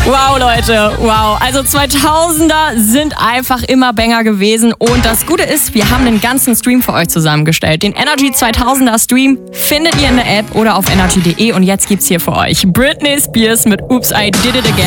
Wow, Leute, wow. Also 2000er sind einfach immer Banger gewesen. Und das Gute ist, wir haben einen ganzen Stream für euch zusammengestellt. Den Energy 2000er Stream findet ihr in der App oder auf energy.de. Und jetzt gibt's hier für euch Britney Spears mit Oops, I Did It Again.